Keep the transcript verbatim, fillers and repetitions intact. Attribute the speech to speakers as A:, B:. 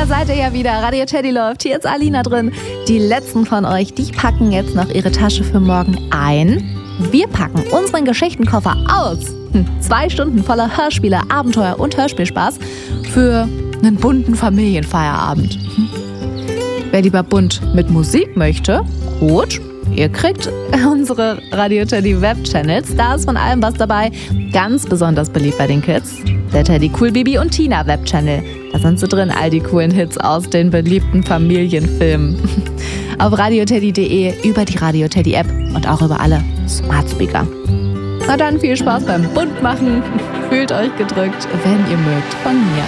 A: Da seid ihr ja wieder. Radio Teddy läuft. Hier ist Alina drin. Die letzten von euch, die packen jetzt noch ihre Tasche für morgen ein. Wir packen unseren Geschichtenkoffer aus. Hm, zwei Stunden voller Hörspiele, Abenteuer und Hörspielspaß für einen bunten Familienfeierabend. Hm. Wer lieber bunt mit Musik möchte, gut. Ihr kriegt unsere Radio Teddy Webchannels. Da ist von allem was dabei. Ganz besonders beliebt bei den Kids. Der Teddy Cool Bibi und Tina Webchannel. Da sind so drin all die coolen Hits aus den beliebten Familienfilmen. Auf radioteddy punkt de, über die Radio Teddy App und auch über alle Smart Speaker. Na dann viel Spaß beim Buntmachen. Fühlt euch gedrückt, wenn ihr mögt, von mir.